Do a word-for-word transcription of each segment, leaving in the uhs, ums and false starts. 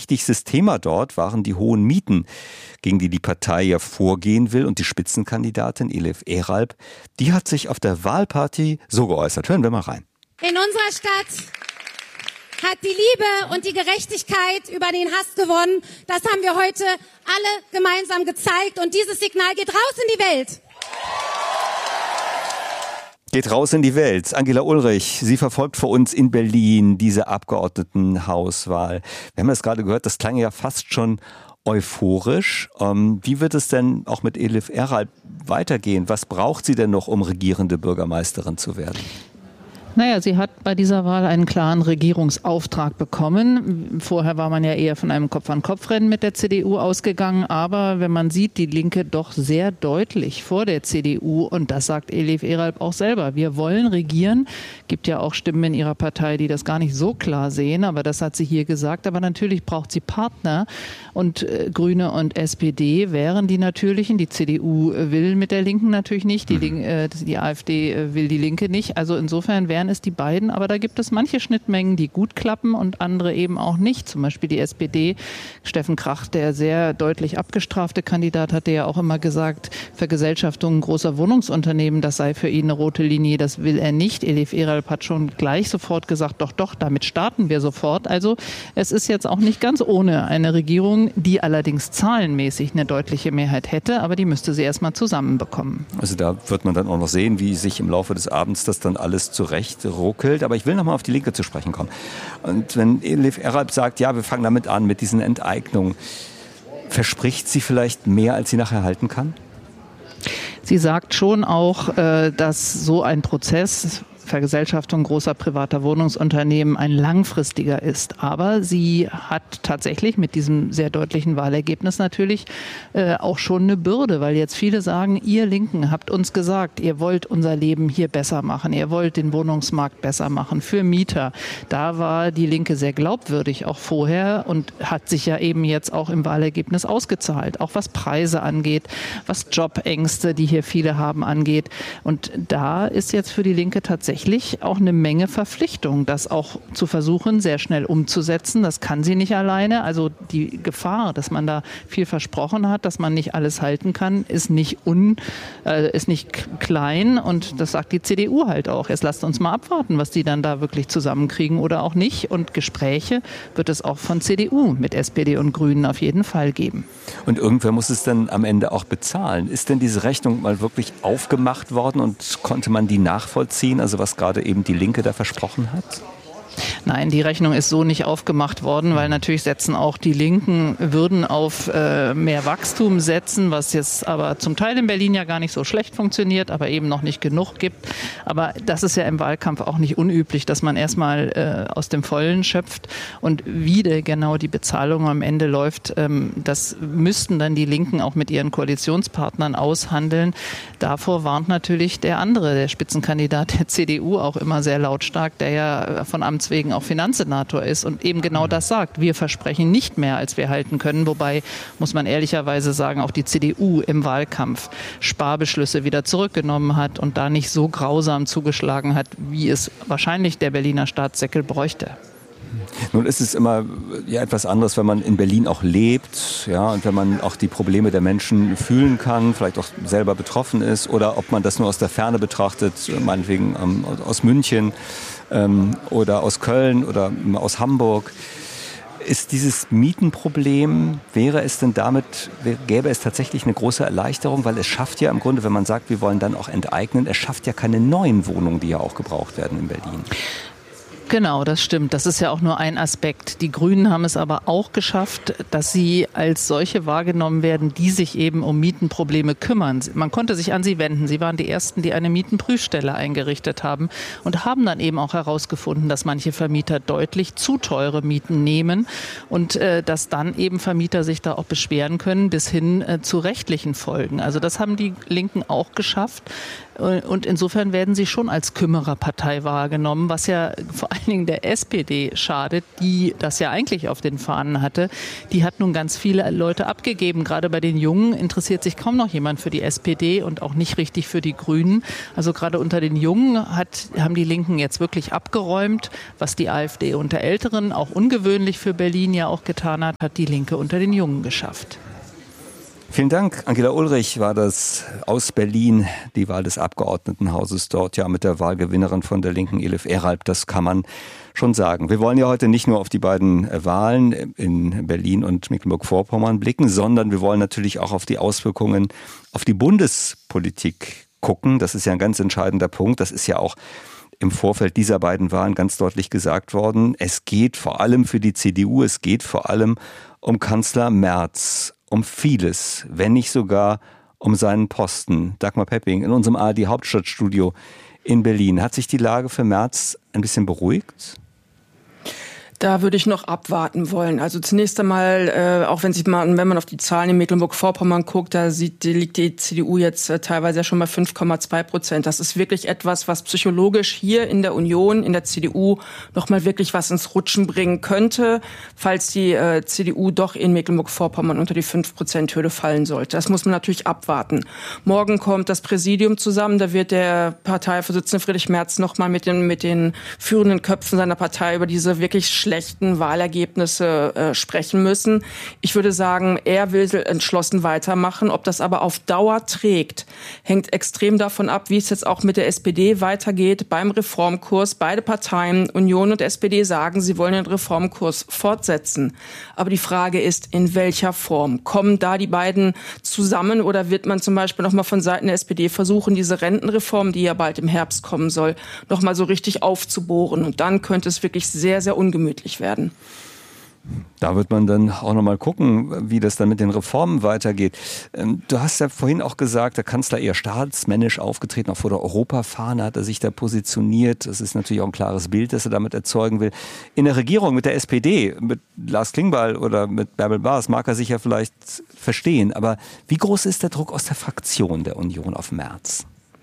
wichtigstes Thema dort waren die hohen Mieten, gegen die die Partei ja vorgehen will. Und die Spitzenkandidatin Elif Eralp, die hat sich auf der Wahlparty so geäußert. Hören wir mal rein. In unserer Stadt hat die Liebe und die Gerechtigkeit über den Hass gewonnen. Das haben wir heute alle gemeinsam gezeigt. Und dieses Signal geht raus in die Welt. Geht raus in die Welt. Angela Ulrich, sie verfolgt für uns in Berlin diese Abgeordnetenhauswahl. Wir haben das gerade gehört, das klang ja fast schon euphorisch. Ähm, wie wird es denn auch mit Elif Eralp weitergehen? Was braucht sie denn noch, um regierende Bürgermeisterin zu werden? Naja, sie hat bei dieser Wahl einen klaren Regierungsauftrag bekommen. Vorher war man ja eher von einem Kopf-an-Kopf-Rennen mit der C D U ausgegangen. Aber wenn man sieht, die Linke doch sehr deutlich vor der C D U. Und das sagt Elif Eralp auch selber. Wir wollen regieren. Gibt ja auch Stimmen in ihrer Partei, die das gar nicht so klar sehen. Aber das hat sie hier gesagt. Aber natürlich braucht sie Partner. Und äh, Grüne und S P D wären die natürlichen. Die C D U will mit der Linken natürlich nicht. Die, Link, äh, die AfD äh, will die Linke nicht. Also insofern wären es die beiden, aber da gibt es manche Schnittmengen, die gut klappen und andere eben auch nicht. Zum Beispiel die S P D. Steffen Krach, der sehr deutlich abgestrafte Kandidat, hatte ja auch immer gesagt, Vergesellschaftung großer Wohnungsunternehmen, das sei für ihn eine rote Linie, das will er nicht. Elif Eralp hat schon gleich sofort gesagt, doch, doch, damit starten wir sofort. Also es ist jetzt auch nicht ganz ohne eine Regierung, die allerdings zahlenmäßig eine deutliche Mehrheit hätte, aber die müsste sie erstmal zusammenbekommen. Also da wird man dann auch noch sehen, wie sich im Laufe des Abends das dann alles zurecht ruckelt. Aber ich will noch mal auf die Linke zu sprechen kommen. Und wenn Elif Eralp sagt, ja, wir fangen damit an, mit diesen Enteignungen, verspricht sie vielleicht mehr, als sie nachher halten kann? Sie sagt schon auch, dass so ein Prozess, Vergesellschaftung großer privater Wohnungsunternehmen, ein langfristiger ist. Aber sie hat tatsächlich mit diesem sehr deutlichen Wahlergebnis natürlich äh, auch schon eine Bürde, weil jetzt viele sagen, ihr Linken habt uns gesagt, ihr wollt unser Leben hier besser machen, ihr wollt den Wohnungsmarkt besser machen für Mieter. Da war die Linke sehr glaubwürdig auch vorher und hat sich ja eben jetzt auch im Wahlergebnis ausgezahlt, auch was Preise angeht, was Jobängste, die hier viele haben, angeht. Und da ist jetzt für die Linke tatsächlich auch eine Menge Verpflichtung, das auch zu versuchen, sehr schnell umzusetzen. Das kann sie nicht alleine. Also die Gefahr, dass man da viel versprochen hat, dass man nicht alles halten kann, ist nicht, un, äh, ist nicht klein. Und das sagt die C D U halt auch. Jetzt lasst uns mal abwarten, was die dann da wirklich zusammenkriegen oder auch nicht. Und Gespräche wird es auch von C D U mit S P D und Grünen auf jeden Fall geben. Und irgendwer muss es dann am Ende auch bezahlen. Ist denn diese Rechnung mal wirklich aufgemacht worden und konnte man die nachvollziehen? Also was gerade eben die Linke da versprochen hat? Nein, die Rechnung ist so nicht aufgemacht worden, weil natürlich setzen auch die Linken, würden auf äh, mehr Wachstum setzen, was jetzt aber zum Teil in Berlin ja gar nicht so schlecht funktioniert, aber eben noch nicht genug gibt. Aber das ist ja im Wahlkampf auch nicht unüblich, dass man erstmal äh, aus dem Vollen schöpft. Und wie de genau die Bezahlung am Ende läuft, ähm, das müssten dann die Linken auch mit ihren Koalitionspartnern aushandeln. Davor warnt natürlich der andere, der Spitzenkandidat der C D U, auch immer sehr lautstark, der ja von Amts wegen auch Finanzsenator ist und eben genau das sagt. Wir versprechen nicht mehr, als wir halten können. Wobei, muss man ehrlicherweise sagen, auch die C D U im Wahlkampf Sparbeschlüsse wieder zurückgenommen hat und da nicht so grausam zugeschlagen hat, wie es wahrscheinlich der Berliner Staatssäckel bräuchte. Nun ist es immer ja etwas anderes, wenn man in Berlin auch lebt, ja, und wenn man auch die Probleme der Menschen fühlen kann, vielleicht auch selber betroffen ist, oder ob man das nur aus der Ferne betrachtet, meinetwegen ähm, aus München ähm, oder aus Köln oder aus Hamburg. Ist dieses Mietenproblem, wäre es denn damit, gäbe es tatsächlich eine große Erleichterung, weil es schafft ja im Grunde, wenn man sagt, wir wollen dann auch enteignen, es schafft ja keine neuen Wohnungen, die ja auch gebraucht werden in Berlin. Genau, das stimmt. Das ist ja auch nur ein Aspekt. Die Grünen haben es aber auch geschafft, dass sie als solche wahrgenommen werden, die sich eben um Mietenprobleme kümmern. Man konnte sich an sie wenden. Sie waren die Ersten, die eine Mietenprüfstelle eingerichtet haben und haben dann eben auch herausgefunden, dass manche Vermieter deutlich zu teure Mieten nehmen und äh, dass dann eben Vermieter sich da auch beschweren können, bis hin äh, zu rechtlichen Folgen. Also das haben die Linken auch geschafft. Und insofern werden sie schon als Kümmererpartei wahrgenommen, was ja vor allen Dingen der S P D schadet, die das ja eigentlich auf den Fahnen hatte. Die hat nun ganz viele Leute abgegeben. Gerade bei den Jungen interessiert sich kaum noch jemand für die S P D und auch nicht richtig für die Grünen. Also gerade unter den Jungen hat, haben die Linken jetzt wirklich abgeräumt, was die AfD unter Älteren, auch ungewöhnlich für Berlin ja auch getan hat, hat die Linke unter den Jungen geschafft. Vielen Dank. Angela Ulrich war das aus Berlin, die Wahl des Abgeordnetenhauses dort, ja mit der Wahlgewinnerin von der Linken, Elif Eralp, das kann man schon sagen. Wir wollen ja heute nicht nur auf die beiden Wahlen in Berlin und Mecklenburg-Vorpommern blicken, sondern wir wollen natürlich auch auf die Auswirkungen auf die Bundespolitik gucken. Das ist ja ein ganz entscheidender Punkt. Das ist ja auch im Vorfeld dieser beiden Wahlen ganz deutlich gesagt worden. Es geht vor allem für die C D U, es geht vor allem um Kanzler Merz. Um vieles, wenn nicht sogar um seinen Posten. Dagmar Pepping in unserem A R D Hauptstadtstudio in Berlin. Hat sich die Lage für Merz ein bisschen beruhigt? Da würde ich noch abwarten wollen. Also zunächst einmal, äh, auch wenn sich mal, wenn man auf die Zahlen in Mecklenburg-Vorpommern guckt, da sieht, liegt die C D U jetzt äh, teilweise ja schon bei fünf Komma zwei Prozent. Das ist wirklich etwas, was psychologisch hier in der Union, in der C D U noch mal wirklich was ins Rutschen bringen könnte, falls die äh, C D U doch in Mecklenburg-Vorpommern unter die fünf Prozent Hürde fallen sollte. Das muss man natürlich abwarten. Morgen kommt das Präsidium zusammen. Da wird der Parteivorsitzende Friedrich Merz noch mal mit den mit den führenden Köpfen seiner Partei über diese wirklich schlechten Wahlergebnisse äh, sprechen müssen. Ich würde sagen, er will entschlossen weitermachen. Ob das aber auf Dauer trägt, hängt extrem davon ab, wie es jetzt auch mit der S P D weitergeht beim Reformkurs. Beide Parteien, Union und S P D, sagen, sie wollen den Reformkurs fortsetzen. Aber die Frage ist, in welcher Form? Kommen da die beiden zusammen oder wird man zum Beispiel noch mal von Seiten der S P D versuchen, diese Rentenreform, die ja bald im Herbst kommen soll, noch mal so richtig aufzubohren? Und dann könnte es wirklich sehr, sehr ungemütlich werden. Da wird man dann auch noch mal gucken, wie das dann mit den Reformen weitergeht. Du hast ja vorhin auch gesagt, der Kanzler eher staatsmännisch aufgetreten, auch vor der Europafahne hat er sich da positioniert. Das ist natürlich auch ein klares Bild, das er damit erzeugen will. In der Regierung mit der S P D, mit Lars Klingbeil oder mit Bärbel Baas mag er sich ja vielleicht verstehen. Aber wie groß ist der Druck aus der Fraktion der Union auf Merz?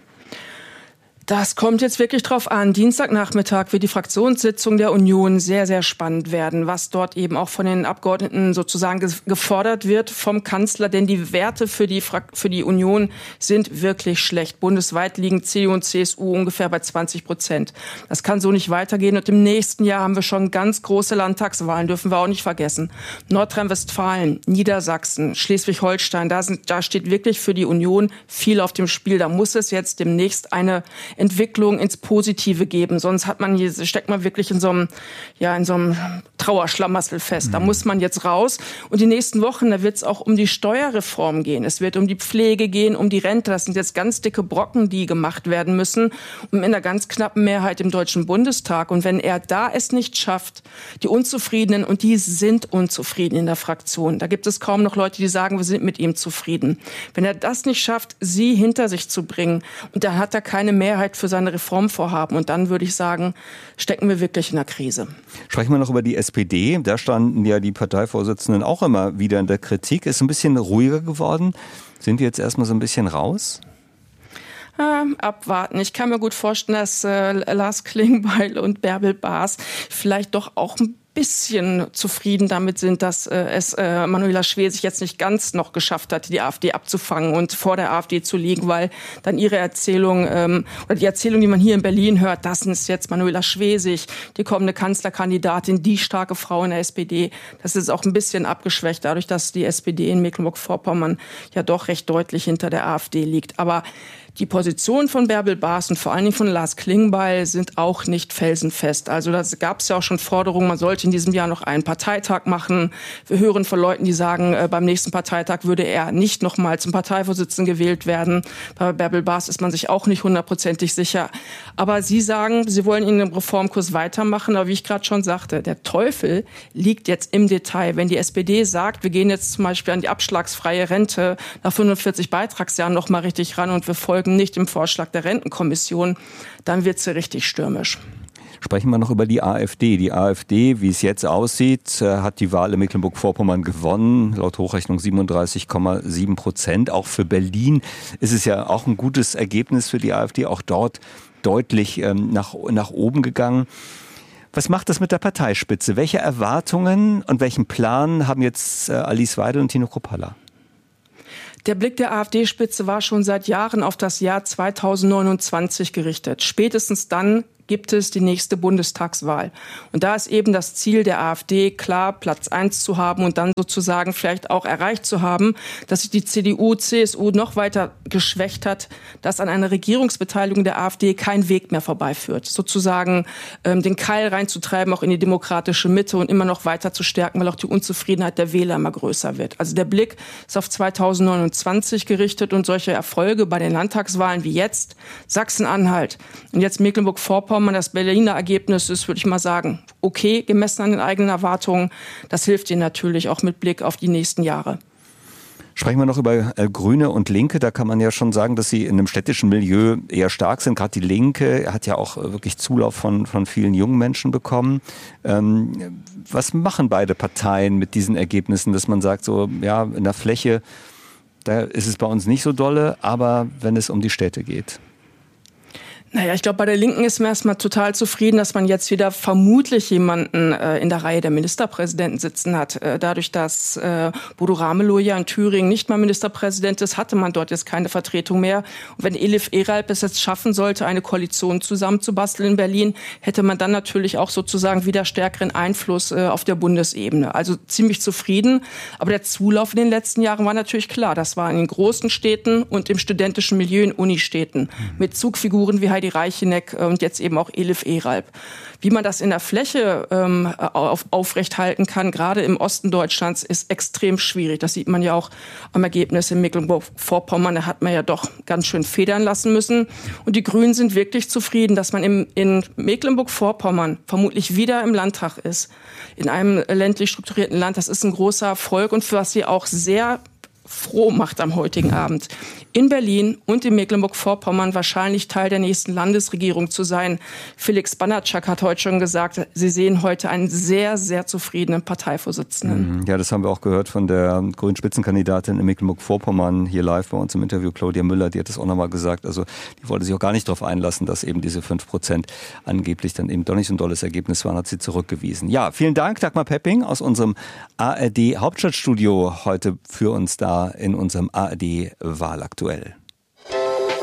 Das kommt jetzt wirklich drauf an. Dienstagnachmittag wird die Fraktionssitzung der Union sehr, sehr spannend werden, was dort eben auch von den Abgeordneten sozusagen gefordert wird vom Kanzler. Denn die Werte für die, für die Union sind wirklich schlecht. Bundesweit liegen C D U und C S U ungefähr bei zwanzig Prozent. Das kann so nicht weitergehen. Und im nächsten Jahr haben wir schon ganz große Landtagswahlen, dürfen wir auch nicht vergessen. Nordrhein-Westfalen, Niedersachsen, Schleswig-Holstein, da, sind, da steht wirklich für die Union viel auf dem Spiel. Da muss es jetzt demnächst eine Entwicklung ins Positive geben. Sonst hat man hier, steckt man wirklich in so einem, ja, in so einem Trauerschlamassel fest. Mhm. Da muss man jetzt raus. Und die nächsten Wochen, da wird es auch um die Steuerreform gehen. Es wird um die Pflege gehen, um die Rente. Das sind jetzt ganz dicke Brocken, die gemacht werden müssen. Und mit einer ganz knappen Mehrheit im Deutschen Bundestag. Und wenn er da es nicht schafft, die Unzufriedenen, und die sind unzufrieden in der Fraktion. Da gibt es kaum noch Leute, die sagen, wir sind mit ihm zufrieden. Wenn er das nicht schafft, sie hinter sich zu bringen, und da hat er keine Mehrheit für seine Reformvorhaben. Und dann würde ich sagen, stecken wir wirklich in der Krise. Sprechen wir noch über die S P D. Da standen ja die Parteivorsitzenden auch immer wieder in der Kritik. Ist ein bisschen ruhiger geworden. Sind die jetzt erstmal so ein bisschen raus? Ähm, abwarten. Ich kann mir gut vorstellen, dass äh, Lars Klingbeil und Bärbel Baas vielleicht doch auch ein bisschen zufrieden damit sind, dass äh, es äh, Manuela Schwesig jetzt nicht ganz noch geschafft hat, die AfD abzufangen und vor der AfD zu liegen, weil dann ihre Erzählung ähm, oder die Erzählung, die man hier in Berlin hört, das ist jetzt Manuela Schwesig, die kommende Kanzlerkandidatin, die starke Frau in der S P D. Das ist auch ein bisschen abgeschwächt, dadurch, dass die S P D in Mecklenburg-Vorpommern ja doch recht deutlich hinter der AfD liegt. Aber die Position von Bärbel Baas und vor allen Dingen von Lars Klingbeil sind auch nicht felsenfest. Also da gab es ja auch schon Forderungen, man sollte in diesem Jahr noch einen Parteitag machen. Wir hören von Leuten, die sagen, äh, beim nächsten Parteitag würde er nicht noch mal zum Parteivorsitzenden gewählt werden. Bei Bärbel Baas ist man sich auch nicht hundertprozentig sicher. Aber sie sagen, sie wollen in dem Reformkurs weitermachen. Aber wie ich gerade schon sagte, der Teufel liegt jetzt im Detail. Wenn die S P D sagt, wir gehen jetzt zum Beispiel an die abschlagsfreie Rente nach fünfundvierzig Beitragsjahren noch mal richtig ran und wir folgen nicht im Vorschlag der Rentenkommission, dann wird sie richtig stürmisch. Sprechen wir noch über die AfD. Die AfD, wie es jetzt aussieht, hat die Wahl in Mecklenburg-Vorpommern gewonnen. Laut Hochrechnung siebenunddreißig Komma sieben Prozent. Auch für Berlin ist es ja auch ein gutes Ergebnis für die AfD. Auch dort deutlich ähm, nach, nach oben gegangen. Was macht das mit der Parteispitze? Welche Erwartungen und welchen Plan haben jetzt äh, Alice Weidel und Tino Kruppalla? Der Blick der AfD-Spitze war schon seit Jahren auf das Jahr zweitausendneunundzwanzig gerichtet. Spätestens dann gibt es die nächste Bundestagswahl. Und da ist eben das Ziel der AfD klar, Platz eins zu haben und dann sozusagen vielleicht auch erreicht zu haben, dass sich die C D U, C S U noch weiter geschwächt hat, dass an einer Regierungsbeteiligung der AfD kein Weg mehr vorbeiführt. Sozusagen ähm, den Keil reinzutreiben, auch in die demokratische Mitte und immer noch weiter zu stärken, weil auch die Unzufriedenheit der Wähler immer größer wird. Also der Blick ist auf zweitausendneunundzwanzig gerichtet und solche Erfolge bei den Landtagswahlen wie jetzt, Sachsen-Anhalt und jetzt Mecklenburg-Vorpommern, das Berliner Ergebnis ist, würde ich mal sagen, okay, gemessen an den eigenen Erwartungen. Das hilft ihnen natürlich auch mit Blick auf die nächsten Jahre. Sprechen wir noch über äh, Grüne und Linke. Da kann man ja schon sagen, dass sie in einem städtischen Milieu eher stark sind. Gerade die Linke hat ja auch äh, wirklich Zulauf von, von vielen jungen Menschen bekommen. Ähm, was machen beide Parteien mit diesen Ergebnissen, dass man sagt, so ja, in der Fläche, da ist es bei uns nicht so dolle, aber wenn es um die Städte geht? Naja, ich glaube, bei der Linken ist man erstmal total zufrieden, dass man jetzt wieder vermutlich jemanden äh, in der Reihe der Ministerpräsidenten sitzen hat. Äh, dadurch, dass äh, Bodo Ramelow ja in Thüringen nicht mal Ministerpräsident ist, hatte man dort jetzt keine Vertretung mehr. Und wenn Elif Eralp es jetzt schaffen sollte, eine Koalition zusammenzubasteln in Berlin, hätte man dann natürlich auch sozusagen wieder stärkeren Einfluss äh, auf der Bundesebene. Also ziemlich zufrieden. Aber der Zulauf in den letzten Jahren war natürlich klar. Das war in den großen Städten und im studentischen Milieu in Unistädten. Mit Zugfiguren wie Heidi Reicheneck und jetzt eben auch Elif Eralp. Wie man das in der Fläche ähm, auf, aufrechthalten kann, gerade im Osten Deutschlands, ist extrem schwierig. Das sieht man ja auch am Ergebnis in Mecklenburg-Vorpommern. Da hat man ja doch ganz schön federn lassen müssen. Und die Grünen sind wirklich zufrieden, dass man im, in Mecklenburg-Vorpommern vermutlich wieder im Landtag ist. In einem ländlich strukturierten Land. Das ist ein großer Erfolg und für was sie auch sehr froh macht am heutigen Abend. In Berlin und in Mecklenburg-Vorpommern wahrscheinlich Teil der nächsten Landesregierung zu sein. Felix Banatschak hat heute schon gesagt, sie sehen heute einen sehr, sehr zufriedenen Parteivorsitzenden. Ja, das haben wir auch gehört von der grünen Spitzenkandidatin in Mecklenburg-Vorpommern hier live bei uns im Interview, Claudia Müller, die hat das auch nochmal gesagt. Also die wollte sich auch gar nicht darauf einlassen, dass eben diese fünf Prozent angeblich dann eben doch nicht so ein tolles Ergebnis waren, hat sie zurückgewiesen. Ja, vielen Dank, Dagmar Pepping aus unserem A R D Hauptstadtstudio heute für uns da in unserem A R D Wahlaktuell.